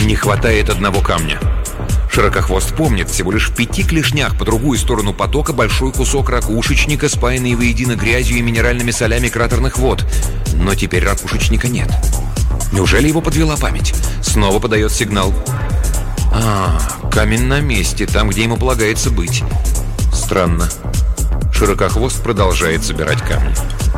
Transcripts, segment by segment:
Не хватает одного камня. Широкохвост помнит, всего лишь в 5 клешнях по другую сторону потока большой кусок ракушечника, спаянный воедино грязью и минеральными солями кратерных вод. Но теперь ракушечника нет. Неужели его подвела память? Снова подает сигнал. Камень на месте, там, где ему полагается быть. Странно. Широкохвост продолжает собирать камни.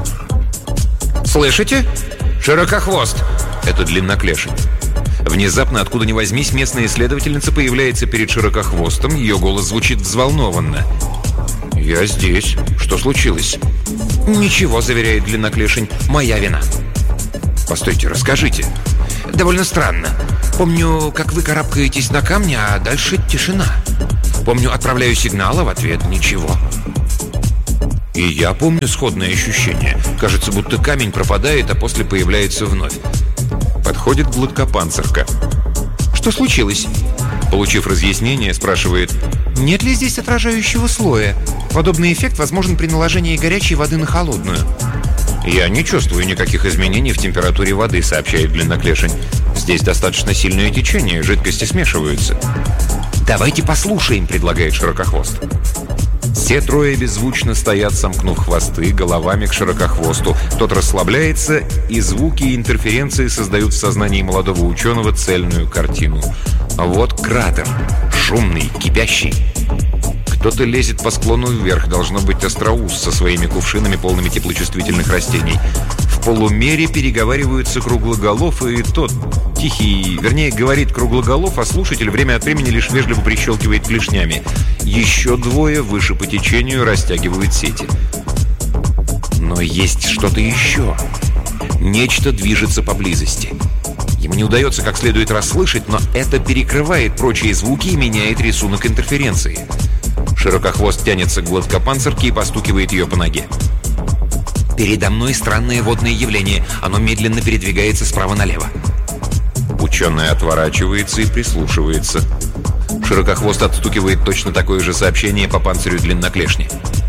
«Слышите? Широкохвост!» Это длинноклешень. Внезапно, откуда ни возьмись, местная исследовательница появляется перед Широкохвостом. Ее голос звучит взволнованно. «Я здесь. Что случилось?» «Ничего», — заверяет длинноклешень. «Моя вина». «Постойте, расскажите». «Довольно странно. Помню, как вы карабкаетесь на камни, а дальше тишина. Помню, отправляю сигнал, а в ответ ничего». И я помню сходное ощущение. Кажется, будто камень пропадает, а после появляется вновь. Подходит гладкопанцирка. «Что случилось?» Получив разъяснение, спрашивает: «Нет ли здесь отражающего слоя? Подобный эффект возможен при наложении горячей воды на холодную». «Я не чувствую никаких изменений в температуре воды», — сообщает длинноклешень. «Здесь достаточно сильное течение, жидкости смешиваются». «Давайте послушаем», — предлагает Широкохвост. Все трое беззвучно стоят, сомкнув хвосты, головами к Широкохвосту. Тот расслабляется, и звуки и интерференции создают в сознании молодого ученого цельную картину. Вот кратер. Шумный, кипящий. Кто-то лезет по склону вверх, должно быть Остроус со своими кувшинами, полными теплочувствительных растений. В полумере переговариваются Круглоголов и тот тихий, вернее, говорит Круглоголов, а слушатель время от времени лишь вежливо прищелкивает клешнями. Еще двое выше по течению растягивают сети. Но есть что-то еще. Нечто движется поблизости. Ему не удается как следует расслышать, но это перекрывает прочие звуки и меняет рисунок интерференции. Широкохвост тянется к гладкопанцирке и постукивает ее по ноге. «Передо мной странное водное явление. Оно медленно передвигается справа налево». Ученый отворачивается и прислушивается. Широкохвост отстукивает точно такое же сообщение по панцирю длинноклешни.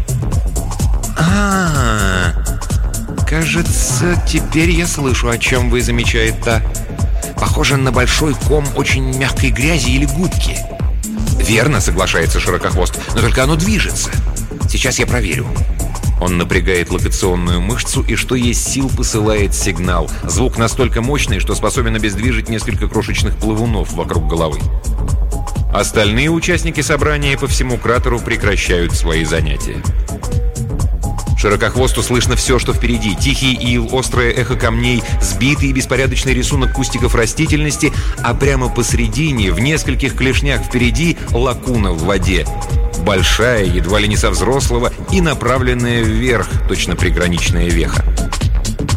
«Кажется, теперь я слышу, о чем вы», — замечает та. «Похоже на большой ком очень мягкой грязи или губки». «Верно», — соглашается Широкохвост, — «но только оно движется. Сейчас я проверю». Он напрягает локационную мышцу и, что есть сил, посылает сигнал. Звук настолько мощный, что способен обездвижить несколько крошечных плавунов вокруг головы. Остальные участники собрания по всему кратеру прекращают свои занятия. Широкохвосту слышно все, что впереди. Тихий ил, острое эхо камней, сбитый и беспорядочный рисунок кустиков растительности, а прямо посредине, в нескольких клешнях впереди, лакуна в воде. Большая, едва ли не со взрослого, и направленная вверх, точно приграничная веха.